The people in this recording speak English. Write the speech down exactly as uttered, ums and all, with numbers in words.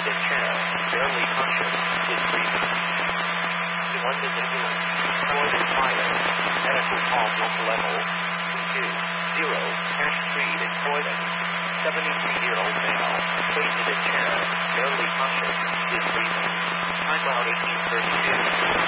in chair, barely conscious, is breathing. one is ambulance. Floyd is fire. Medical call local level. two zero. Cash Street in Croydon. seventy-three-year-old male. Wasted in chair, barely conscious, is breathing. Time out eighteen thirty-two.